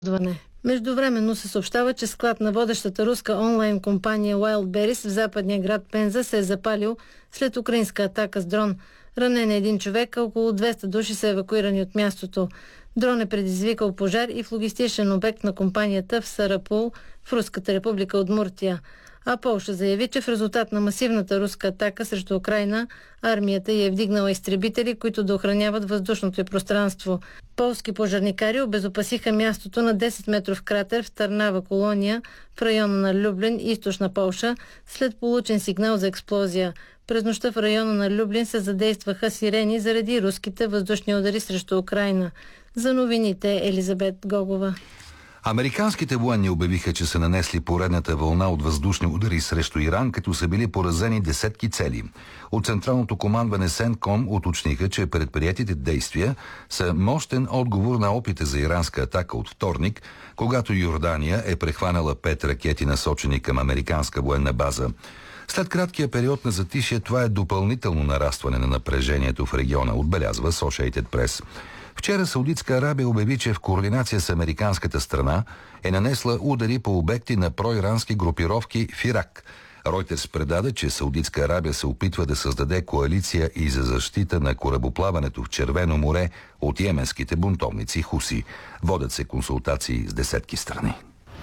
Междувременно се съобщава, че склад на водещата руска онлайн компания Wildberries в западния град Пенза се е запалил след украинска атака с дрон. Ранен е един човек, а около 200 души са евакуирани от мястото. Дрон е предизвикал пожар и в логистичен обект на компанията в Сарапул в Руската република Удмуртия. А Полша заяви, че в резултат на масивната руска атака срещу Украйна, армията й е вдигнала изтребители, които да охраняват въздушното й пространство. Полски пожарникари обезопасиха мястото на 10-метров кратер в Търнава колония в района на Люблин, източна Полша, след получен сигнал за експлозия. През нощта в района на Люблин се задействаха сирени заради руските въздушни удари срещу Украйна. За новините Елизабет Гогова. Американските военни обявиха, че са нанесли поредната вълна от въздушни удари срещу Иран, като са били поразени десетки цели. От централното командване СЕНТКОМ уточниха, че предприетите действия са мощен отговор на опита за иранска атака от вторник, когато Йордания е прехванала 5 ракети, насочени към американска военна база. След краткия период на затишие, това е допълнително нарастване на напрежението в региона, отбелязва Associated Press. Вчера Саудитска Арабия обяви, че в координация с американската страна е нанесла удари по обекти на проирански групировки в Ирак. Ройтерс предаде, че Саудитска Арабия се опитва да създаде коалиция и за защита на корабоплаването в Червено море от йеменските бунтовници Хуси. Водят се консултации с десетки страни.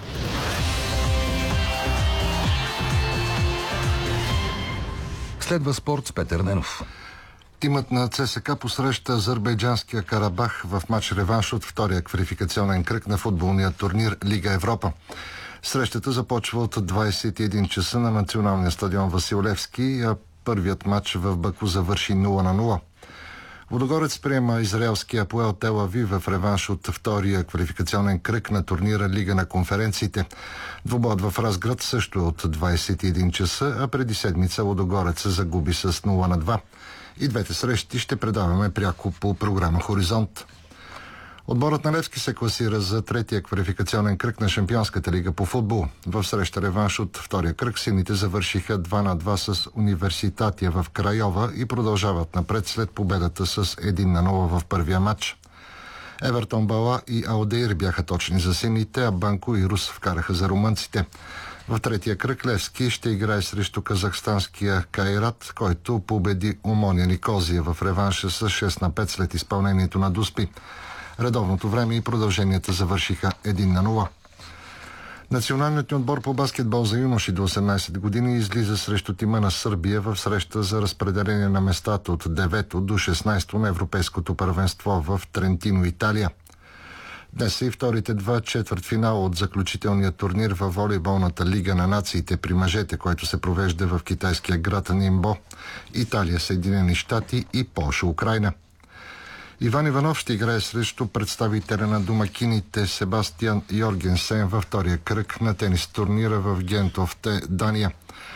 Следва спорт с Петър Ненов. Тимът на ЦСКА посреща азербайджанския Карабах в матч реванш от втория квалификационен кръг на футболния турнир Лига Европа. Срещата започва от 21 часа на националния стадион Васил Левски, а първият матч в Баку завърши 0-0. Лудогорец приема израелския Апоел Тел Авив в реванш от втория квалификационен кръг на турнира Лига на конференциите. Двубоят в Разград също е от 21 часа, а преди седмица Лудогорец се загуби с 0-2. И двете срещи ще предаваме пряко по програма Хоризонт. Отборът на Левски се класира за третия квалификационен кръг на Шампионската лига по футбол. В среща реванш от втория кръг сините завършиха 2-2 с Университатия в Крайова и продължават напред след победата с 1-0 в първия матч. Евертон Бала и Алдеир бяха точни за сините, а Банко и Рус вкараха за румънците. В третия кръг Левски ще играе срещу казахстанския Кайрат, който победи Омония Никозия в реванша с 6-5 след изпълнението на Дуспи. Редовното време и продълженията завършиха 1-0. Националният отбор по баскетбол за юноши до 18 години излиза срещу тима на Сърбия в среща за разпределение на местата от 9 до 16 на Европейското първенство в Трентино, Италия. Днес са и вторите два четвъртфинала от заключителния турнир във волейболната лига на нациите при мъжете, който се провежда в китайския град Нимбо. Италия, Съединени щати и Полша, Украйна. Иван Иванов ще играе срещу представителя на домакините Себастиан Йоргенсен във втория кръг на тенис турнира в Гентофте, Дания.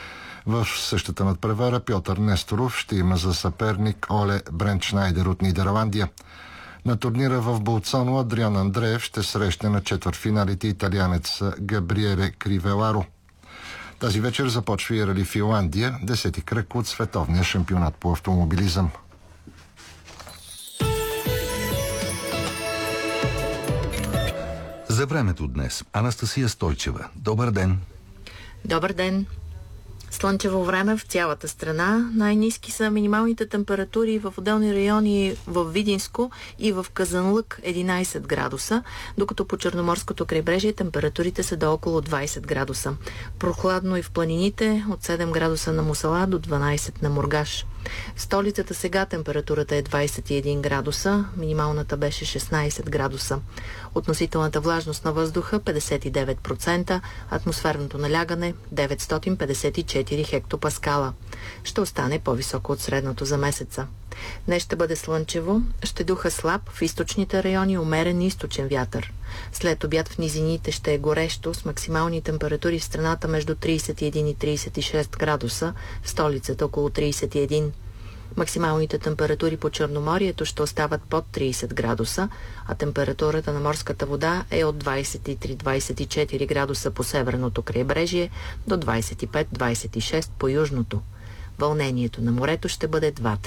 В същата надпревара Пьотър Несторов ще има за съперник Оле Брентшнайдер от Нидерландия. На турнира в Болцано Адриан Андреев ще срещне на четвъртфиналите италианец Габриеле Кривеларо. Тази вечер започва и рали Финландия, 10-ти кръг от световния шампионат по автомобилизъм. За времето днес Анастасия Стойчева. Добър ден! Добър ден! Слънчево време в цялата страна. Най-ниски са минималните температури в отделни райони в Видинско и в Казанлък 11 градуса, докато по Черноморското крайбрежие температурите са до около 20 градуса. Прохладно и в планините от 7 градуса на Мусала до 12 на Мургаш. В столицата сега температурата е 21 градуса, минималната беше 16 градуса. Относителната влажност на въздуха 59%, атмосферното налягане 954 хектопаскала. Ще остане по-високо от средното за месеца. Днес ще бъде слънчево, ще духа слаб, в източните райони умерен източен вятър. След обяд в низините ще е горещо, с максимални температури в страната между 31 и 36 градуса, в столицата около 31. Максималните температури по Черноморието ще остават под 30 градуса, а температурата на морската вода е от 23-24 градуса по северното крайбрежие до 25-26 по южното. Вълнението на морето ще бъде 2